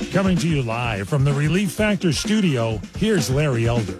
Coming to you live from the Relief Factor studio, here's Larry Elder.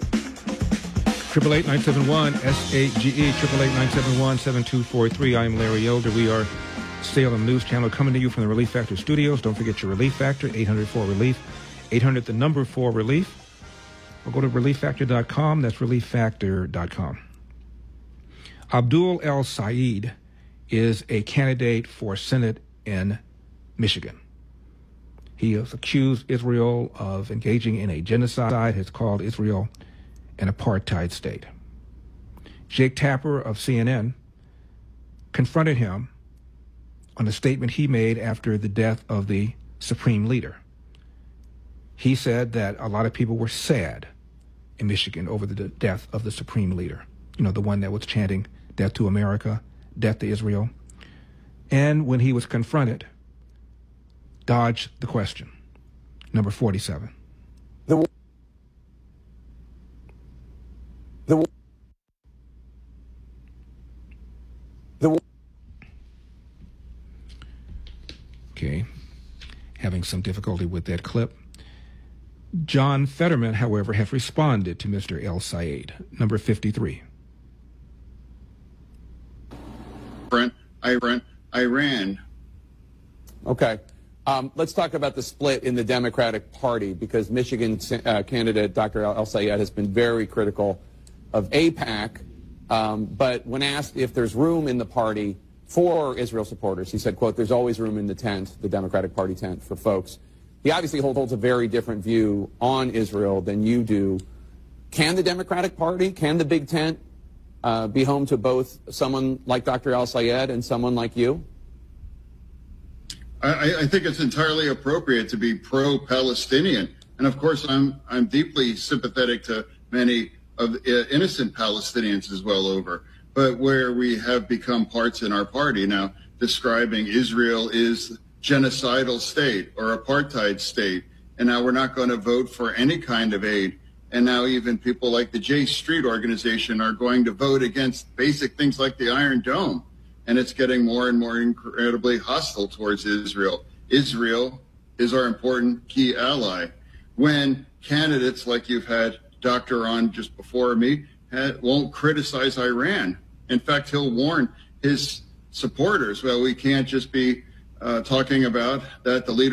888-971-SAGE, 888-971-7243. I am Larry Elder. We are Salem News Channel coming to you from the Relief Factor studios. Don't forget your Relief Factor, 800-4RELIEF, 800-4RELIEF. Or go to relieffactor.com. That's relieffactor.com. Abdul El-Sayed is a candidate for Senate in Michigan. He has accused Israel of engaging in a genocide, has called Israel an apartheid state. Jake Tapper of CNN confronted him on a statement he made after the death of the Supreme Leader. He said that a lot of people were sad in Michigan over the death of the Supreme Leader, you know, the one that was chanting death to America, death to Israel. And when he was confronted, dodged the question. Number 47. Okay, having some difficulty with that clip. John Fetterman, however, has responded to Mr. El-Sayed. Number 53. Iran. Okay. Let's talk about the split in the Democratic Party, because Michigan candidate Dr. El-Sayed has been very critical of AIPAC, but when asked if there's room in the party for Israel supporters, he said, quote, "There's always room in the tent, the Democratic Party tent, for folks." He obviously holds a very different view on Israel than you do. Can the Democratic Party, can the big tent be home to both someone like Dr. El-Sayed and someone like you? I think it's entirely appropriate to be pro-Palestinian. And of course, I'm deeply sympathetic to many of the innocent Palestinians as well over. But where we have become parts in our party now, describing Israel is genocidal state or apartheid state, and now we're not going to vote for any kind of aid. And now even people like the J Street organization are going to vote against basic things like the Iron Dome. And it's getting more and more incredibly hostile towards Israel. Israel is our important key ally. When candidates like you've had Dr. on just before me won't criticize Iran. In fact, he'll warn his supporters, well, we can't just be talking about that the leader